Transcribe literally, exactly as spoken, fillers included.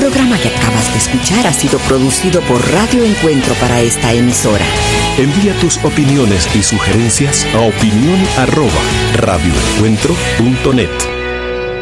programa que acabas de escuchar ha sido producido por Radio Encuentro para esta emisora. Envía tus opiniones y sugerencias a opinión arroba radioencuentro punto net.